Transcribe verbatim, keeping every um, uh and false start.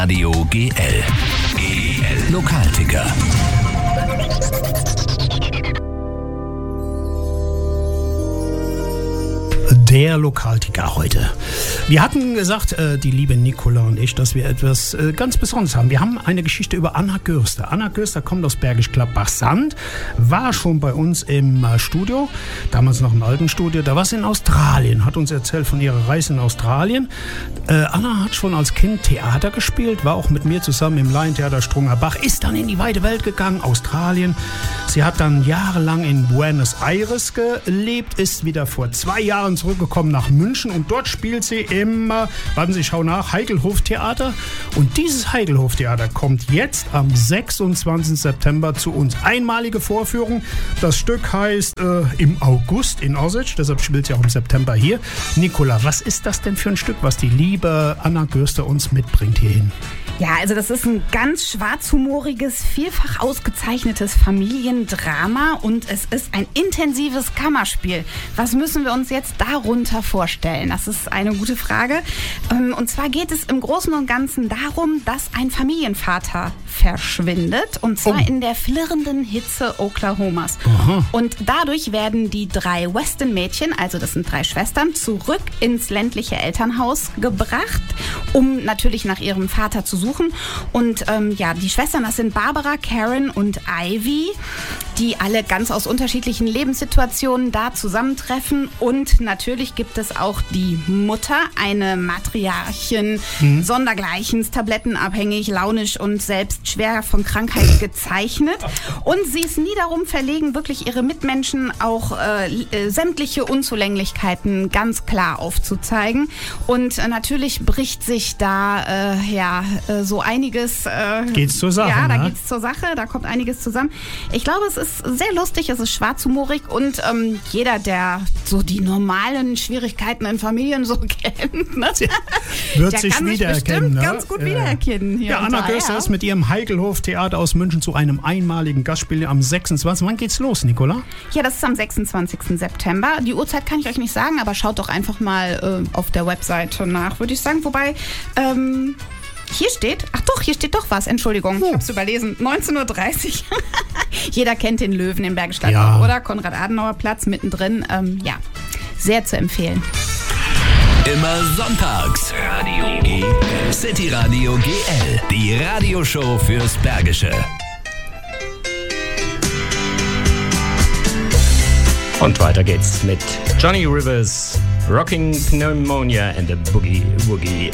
Radio G L. G L Lokalticker. Der Lokalticker heute. Wir hatten gesagt, äh, die liebe Nicola und ich, dass wir etwas äh, ganz Besonderes haben. Wir haben eine Geschichte über Anna Görster. Anna Görster kommt aus Bergisch Gladbach-Sand, war schon bei uns im äh, Studio, damals noch im alten Studio. Da war sie in Australien, hat uns erzählt von ihrer Reise in Australien. Äh, Anna hat schon als Kind Theater gespielt, war auch mit mir zusammen im Laientheater Strungerbach, ist dann in die weite Welt gegangen, Australien. Sie hat dann jahrelang in Buenos Aires gelebt, ist wieder vor zwei Jahren zurückgekommen nach München und dort spielt sie im, äh, warten Sie, schau nach, Heikelhof-Theater. Und dieses Heikelhof-Theater kommt jetzt am sechsundzwanzigsten September zu uns. Einmalige Vorführung. Das Stück heißt äh, im August in Ossetsch, deshalb spielt sie auch im September hier. Nicola, was ist das denn für ein Stück, was die liebe Anna Görster uns mitbringt hierhin? Ja, also das ist ein ganz schwarzhumoriges, vielfach ausgezeichnetes Familiendrama und es ist ein intensives Kammerspiel. Was müssen wir uns jetzt darunter vorstellen? Das ist eine gute Frage. Und zwar geht es im Großen und Ganzen darum, dass ein Familienvater verschwindet und zwar oh. in der flirrenden Hitze Oklahomas. Aha. Und dadurch werden die drei Weston-Mädchen, also das sind drei Schwestern, zurück ins ländliche Elternhaus gebracht, um natürlich nach ihrem Vater zu suchen. Und ähm, ja, die Schwestern, das sind Barbara, Karen und Ivy, die alle ganz aus unterschiedlichen Lebenssituationen da zusammentreffen. Und natürlich gibt es auch die Mutter, eine Matriarchin, mhm. sondergleichens, tablettenabhängig, launisch und selbst schwer von Krankheit gezeichnet. Und sie ist nie darum verlegen, wirklich ihre Mitmenschen auch äh, sämtliche Unzulänglichkeiten ganz klar aufzuzeigen. Und äh, natürlich bricht sich da äh, ja äh, so einiges. Äh, geht's zur Sache? Ja, da ne? geht's zur Sache, da kommt einiges zusammen. Ich glaube, es ist sehr lustig, es ist schwarzhumorig und ähm, jeder, der so die normalen Schwierigkeiten in Familien so kennt, ne? wird der sich kann wiedererkennen. Sich ne? ganz gut äh, wiedererkennen. Hier ja, Anna da, Görster ja. ist mit ihrem Heikelhof-Theater aus München zu einem einmaligen Gastspiel am sechsundzwanzigsten Wann geht's los, Nicola? Ja, das ist am sechsundzwanzigsten September. Die Uhrzeit kann ich euch nicht sagen, aber schaut doch einfach mal äh, auf der Webseite nach, würde ich sagen. Wobei, ähm, hier steht, ach doch, hier steht doch was, Entschuldigung, oh. ich hab's überlesen, neunzehn Uhr dreißig. Jeder kennt den Löwen in Bergisch Gladbach, ja. oder? Konrad-Adenauer-Platz mittendrin. Ähm, ja, sehr zu empfehlen. Immer sonntags. Radio G L. City Radio G L. Die Radioshow fürs Bergische. Und weiter geht's mit Johnny Rivers, Rocking Pneumonia and the Boogie Woogie.